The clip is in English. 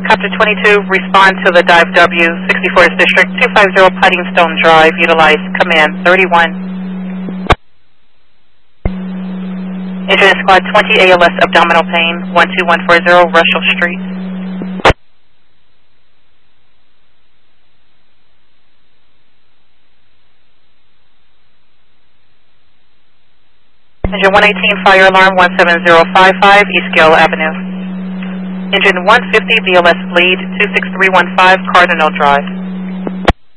Helicopter 22, respond to the Dive W, 64th District, 250 Puddingstone Drive, utilize command 31. Engine Squad 20 ALS abdominal pain, 12140 Russell Street. Engine 118 fire alarm 17055 East Gale Avenue. Engine 150 VLS lead 26315 Cardinal Drive.